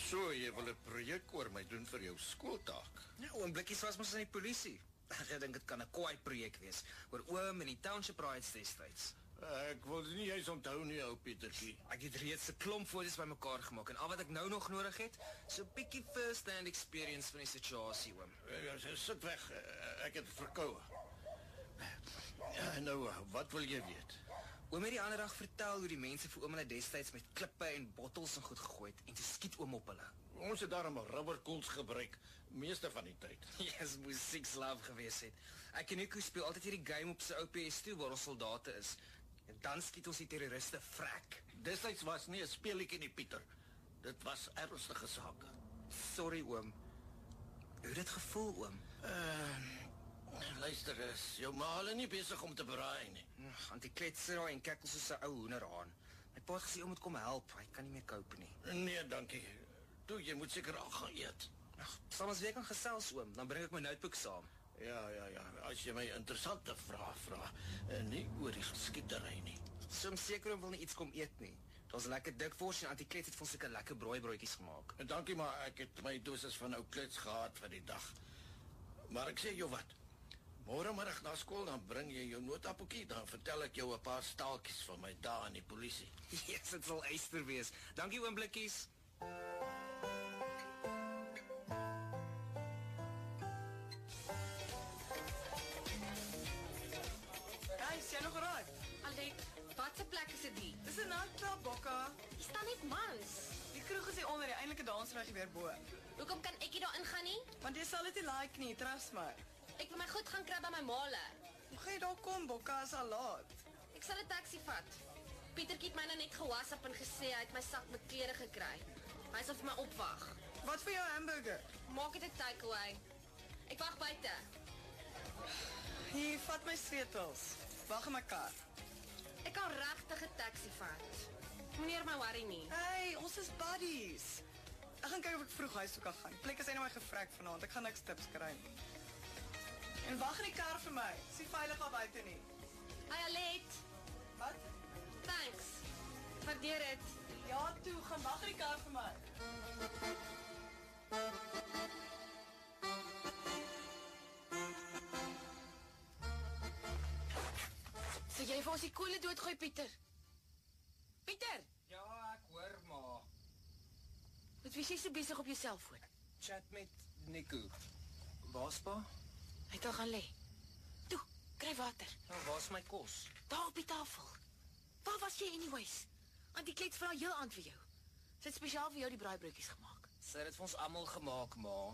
So, jy wil 'n projek oor my doen vir jou skooltaak. Ja, oom Blikkies was mos in die polisie. Ek dink dit kan 'n kwaai projek wees, oor oom en die township riots destyds. Ek wil nie juist onthou nie, ou Pietertjie. Ek het reeds 'n klomp foto's bymekaar gemaak en al wat ek nou nog nodig het, so 'n bietjie first-hand experience van die situasie, oom. Sit weg, ek het verkoue. Nou, wat wil jy weet? Oom het die ander dag vertel hoe die mense vir oom hulle destyds met klippe en bottels en goed gegooi het en toe skiet oom op hulle. Ons het daarom 'n rubberkoels gebruik, meeste van die tyd. Yes, musiekslaaf gewees het. Ek en Nico speel altyd hierdie game op sy ou PS2 waar ons soldate is. En dan skiet ons die terroriste vrek. Destyds was nie 'n speelietjie nie, Pieter. Dit was ernstige sake. Sorry, oom. Hoe het dit gevoel, oom? Luister, is jou ma hulle nie besig om te braai nie. Anti-kletser en kekkel soos 'n ou hoenderhaan. My pa het gesê om moet kom help, hy kan nie meer cope nie. Nee, dankie. Toe, jy moet seker al gaan eet. Sal ons weer kan gesels, oom, dan bring ek my notebook saam. Ja, as jy my interessante vrae vra, nie oor die geskietery nie. So seker oom wil nie iets kom eet nie. Daar's lekker dikvors en Anti-Klets het vir ons seker lekker braaibroodjies gemaak. En dankie, maar ek het my dosis van ou klets gehad vir die dag. Maar ek sê jou wat, môremiddag na skool, dan bring jy jou notaboekie, dan vertel ek jou 'n paar staaltjies van my dae in die polisie. Yes, dit sal eister wees. Dankie oom Blikkies. Hey, is jy nog raai? Alek, wat se plek is dit die? Dis 'n nightclub, Bokka. Hier staan net mans. Die kroeg is hier onder, die eintlike dansreg weer bo. Hoekom kan ek nie daar ingaan nie? Want jy sal dit nie like nie, trust my. Ek wil my goed gaan kry by my maale. Hoe gaan jy daar kom, Bokka, is al laat? Ek sal 'n taxi vat. Pietertjie het my nou net ge-WhatsApp en gesê hy het my sak met klere gekry. Hy sal vir my opwag. Wat vir jou hamburger? Maak dit 'n takeaway. Ek wag buite. Hier, vat my sleutels. Wag in my kar. Ek kan regtig 'n taxi vat. Meneer my worry nie. Hey, ons is buddies. Ek gaan kyk of ek vroeg huis toe kan gaan. Plek is nou my gevrek vanaand. Ek gaan niks tips kry nie. En wag in die kar vir my. Is nie veilig daar buite nie. Hi Alet. Wat? Thanks. Waardeer dit. Ja, toe, gaan wag in die kar vir my. So jy vir ons die koele doodgooi, Pieter? Pieter! Ja, ek hoor maar. Wat wie jy so besig op jou selfoon? Chat met Nico. Waar's pa? Hy het al gaan lê. Toe, kry water. Nou, waar's my kos? Daar op die tafel. Waar was jy anyways? Anti-Klets vra heel aan vir jou. Sy het spesiaal vir jou die braaibroodjies gemaak. Sy het dit vir ons almal gemaak, ma.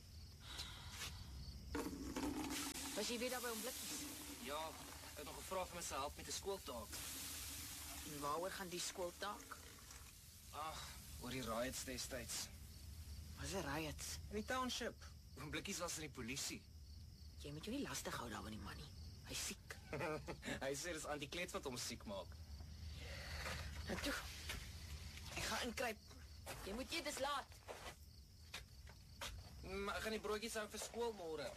Was jy weer daar by hom Blikkies? Ja, ek het nog gevra of hy my sal help met 'n skooltaak. En waaroor gaan die skooltaak? Ag, oor die riots destyds. Was 'n riots? In die township. Oom Blikkies was in die polisie. Jy moet jou nie lastig hou daar van die man nie. Hy's siek. Hy sê dis Anti-Klets wat hom siek maak. Nou toe. Ek gaan inkruip. Jy moet eet, dis laat. Maar ek gaan die broodjies hou vir skool môre.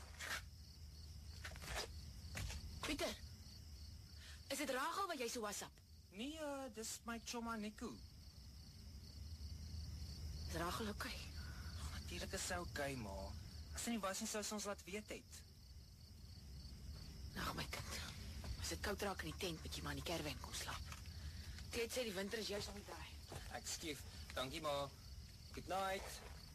Pieter. Is dit Rachel wat jy so WhatsApp? Nee, dis my chomma Nico. Is Rachel okay? Natuurlik is sy okay, ma. As sy nie was nie, sou sy ons laat weet het. Nag my kind. As dit koud raak in die tent, moet jy maar in die caravan kom slaap. Klet sê die winter is juist om die draai. Ek skief. Dankie, ma. Good night.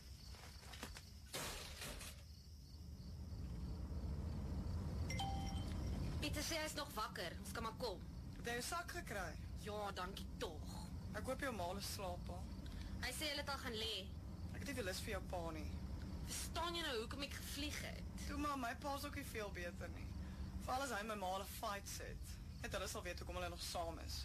Pieter sê hy is nog wakker. Ons kan maar kom. Het jy jou sak gekry? Ja, dankie tog. Ek hoop jou ma slaap al. Hy sê hulle het al gaan lê. Ek het nie veel lus vir jou pa nie. Verstaan jy nou hoekom ek gevlieg het? Toe maar, my pa's ook nie veel beter nie. Veral as hy my ma 'n fight sit. Net hulle sal weet hoekom hulle nog saam is.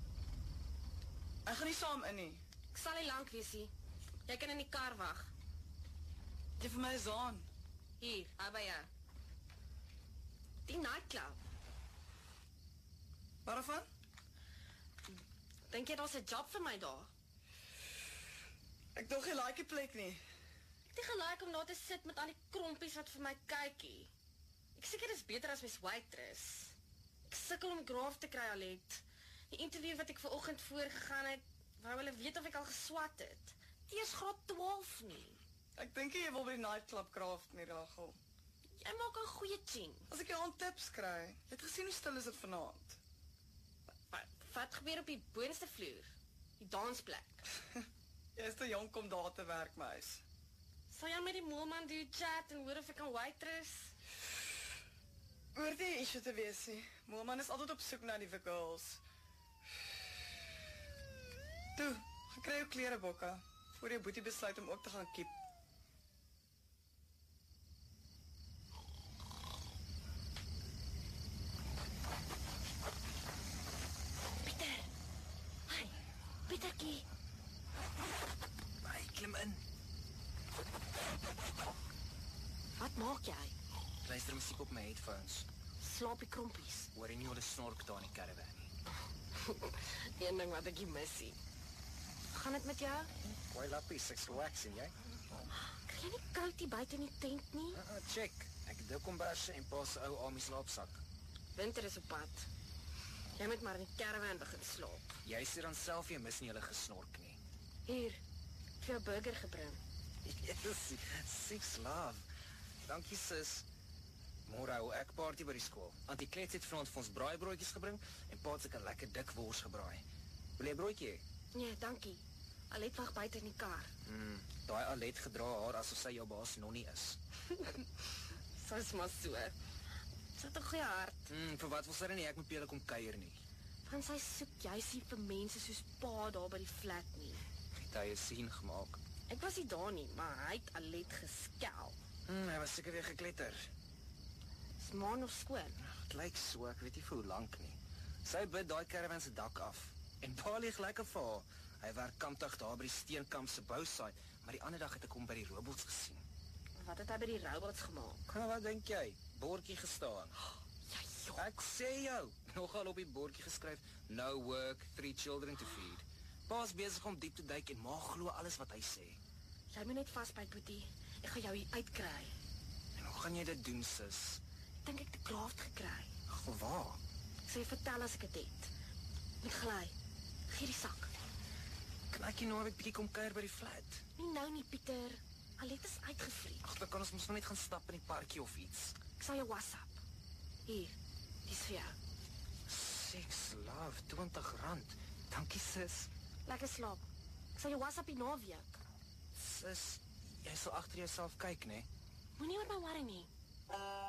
Ek gaan nie saam in nie. Ek sal nie lank wees nie. Jy kan in die kar wag. Jy vir my is aan. Hier, hou by jou. Die nightclub. Waarvan? Dink jy daar's 'n job vir my daar? Ek dog jy like die plek nie. Ek het gelyk om daar te sit met al die krompies wat vir my kykie. Ek seker dis beter as mens waitress. Ek sukkel om graaf te kry Alet. Die interview wat ek vanoggend voorgegaan het, wou hulle weet of ek al geswat het. nie eers graad 12 nie. Ek dink jy wil by die nightclub craft nie, Rachel. Jy maak 'n goeie ching. As ek jou aan tips kry, jy het gesien hoe stil is dit vanaand. Wat gebeur op die boonste vloer? Die dansplek. Jy is te jonk om daar te werk, meis. Sal jy met die moelman doen chat en hoor of ek kan waitress? Hoort nie issue te wees nie. Moelman is altyd op soek na nuwe girls. Toe, gaan kry jou klere, Bokka, voor jou boetie besluit om ook te gaan kiep. Pieter! Hey, Pietertjie! Hy klim in. Wat maak jy? Luister musiek op my headphones. Slaap die krompies. Hoor jy nie hoe hulle snork daar in die caravan nie? Een ding wat ek nie mis nie. Gaan dit met jou? Gooi lappies, ek's relax en jy? Kry jy nie koud hier buite in die tent nie? Check. Ek het dik komberse en pas ou Ami slaapsak. Winter is op pad. Jy moet maar in die caravan begin slaap. Jy sê dan self jy mis nie hulle gesnork nie. Hier, ek het vir jou burger gebring. Yes, six love. Dankie sis. Môre hou ek party by die skool. Auntie Klets het vanaand vir ons braaibroodjies gebring en pa het 'n lekker dik wors gebraai. Wil jy 'n broodjie hê? Nee, dankie. Alet wag buite in die kar. Daai Alet gedra haar asof sy jou baas nonnie is. Sy's maar so. Sy het 'n goeie hart. Vir wat wil sy dan nie ek moet by julle kom kuier nie? Want sy soek juis nie vir mense soos pa daar by die flat nie. Het hy 'n sien gemaak? Ek was nie daar nie, maar hy het Alet geskel. Hy was seker weer gekletter. Is ma nog skoon? Het lyk so, ek weet nie vir hoe lank nie. Sy bid daai caravan se dak af. En pa lieg lekker vir haar. Hy werk kampdag daar by die steenkamp se bousite, maar die ander dag het ek hom by die robots gesien. Wat het hy by die robots gemaak? Wat dink jy? Bordjie gestaan. Ja, joh. Ek sê jou, nogal op die bordjie geskryf, no work, 3 children to feed. Pa's besig om diep te duik en ma glo alles wat hy sê. Jy moet net vasbyt, Boetie. Ek gaan jou hier uitkry. En hoe gaan jy dit doen, sis? Ek dink ek het 'n kraft gekry. Ag, waar? Ek sal jou vertel as ek dit het. Moet gly. Gee die sak. Kan ek nie nou 'n bietjie kom kuier by die flat? Nie nou nie, Pieter. Alet is uitgevriet. Ag, dan kan ons mos net gaan stap in die parkie of iets. Ek sal jou WhatsApp. Hier, dis vir jou. Six love, R20. Dankie, sis. Lekker slaap. Ek sal jou WhatsApp die naweek. Sis, jy sal agter jouself kyk, né? Moenie oor my worry nie.